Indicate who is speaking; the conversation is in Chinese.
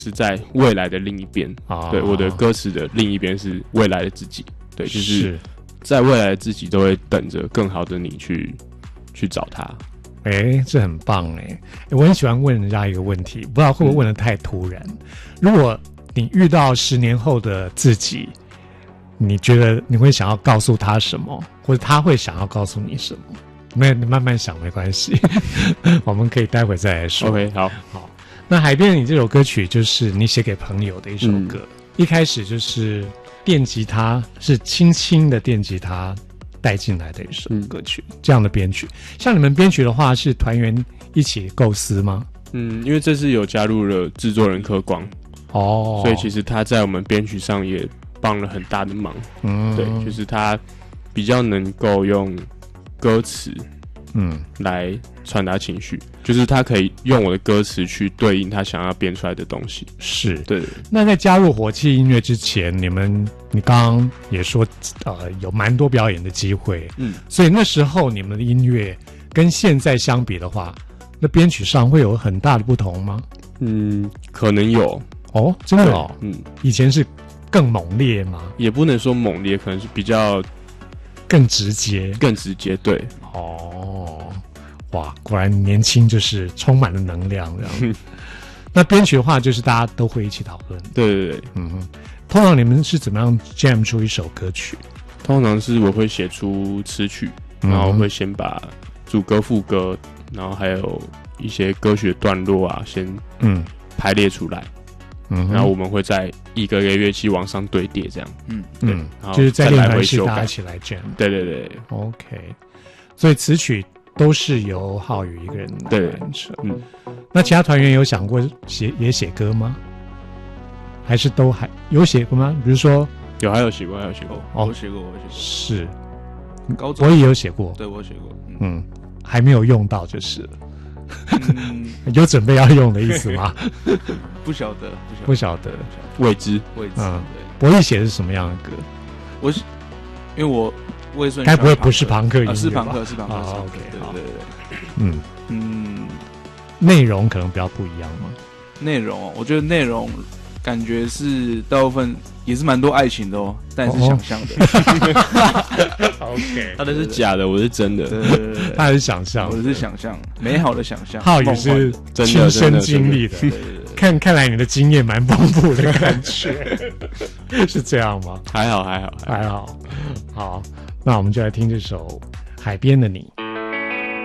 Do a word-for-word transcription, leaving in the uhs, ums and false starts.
Speaker 1: 是在未来的另一边。啊，对，我的歌词的另一边是未来的自己。对，就是在未来的自己都会等着更好的你去去找他。
Speaker 2: 哎、欸，这很棒哎、欸！我很喜欢问人家一个问题，不知道会不会问得太突然。嗯、如果你遇到十年后的自己，你觉得你会想要告诉他什么，或者他会想要告诉你什么？没有，你慢慢想，没关系，我们可以待会再来说。
Speaker 1: OK， 好，
Speaker 2: 好。那《海边的你》这首歌曲就是你写给朋友的一首歌，嗯、一开始就是电吉他，是轻轻的电吉他带进来的一首歌曲，嗯、这样的编曲。像你们编曲的话，是团员一起构思吗？
Speaker 1: 嗯，因为这次有加入了制作人柯光，哦，所以其实他在我们编曲上也帮了很大的忙。嗯，对，就是他比较能够用歌词，嗯，来传达情绪，就是他可以用我的歌词去对应他想要编出来的东西。
Speaker 2: 是，
Speaker 1: 对。
Speaker 2: 那在加入火气音乐之前，你们你刚刚也说，呃，有蛮多表演的机会，嗯，所以那时候你们的音乐跟现在相比的话，那编曲上会有很大的不同吗？
Speaker 1: 嗯，可能有
Speaker 2: 哦，真的哦，嗯，以前是更猛烈吗？
Speaker 1: 也不能说猛烈，可能是比较
Speaker 2: 更直接，
Speaker 1: 更直接，对，
Speaker 2: 哦，哇，果然年轻就是充满了能量这样。那编曲的话，就是大家都会一起讨论，
Speaker 1: 对对对，
Speaker 2: 嗯哼。通常你们是怎么样 jam 出一首歌曲？
Speaker 1: 通常是我会写出词曲，然后会先把主歌、副歌，然后还有一些歌曲的段落啊，先嗯排列出来，嗯，然后我们会在一个个乐器往上堆叠，这样，嗯嗯，然后
Speaker 2: 就是在
Speaker 1: 再来回
Speaker 2: 练团室
Speaker 1: 修改，
Speaker 2: 大家一起来 jam。
Speaker 1: 对对对
Speaker 2: OK， 所以词曲都是由浩宇一个人来完成。嗯，那其他团员有想过写也写歌吗？还是都还有写过吗？比如说
Speaker 1: 有，还有写过，还有写过，
Speaker 3: 哦，我写过，我写过，
Speaker 2: 是，
Speaker 3: 高中
Speaker 2: 我也有写过，
Speaker 3: 对我写过，嗯，
Speaker 2: 嗯，还没有用到就是了。
Speaker 3: 嗯、
Speaker 2: 有准备要用的意思吗？
Speaker 3: 不晓得，
Speaker 2: 不晓得，
Speaker 1: 未知，
Speaker 3: 未知。
Speaker 2: 嗯，博弈写的是什么样的歌？
Speaker 3: 我是因为我我也算，
Speaker 2: 该不会不是朋克音乐吧？
Speaker 3: 啊，是朋克，是朋克。
Speaker 2: 哦 OK，
Speaker 3: 对对对，
Speaker 2: 嗯
Speaker 3: 嗯，
Speaker 2: 内容可能比较不一样嘛。
Speaker 3: 内容哦，我觉得内容感觉是大部分也是蛮多爱情的哦，但是想象的。
Speaker 2: 哦、OK，
Speaker 1: 他的是假的，我是真的。
Speaker 3: 对对对对，
Speaker 2: 他是想象，
Speaker 3: 我是想象，美好的想象。
Speaker 2: 浩宇是亲身经历的，
Speaker 3: 对对对。
Speaker 2: 看看来你的经验蛮丰富的感觉，是这样吗？
Speaker 1: 还好还好
Speaker 2: 还好。好，那我们就来听这首《海边的你》。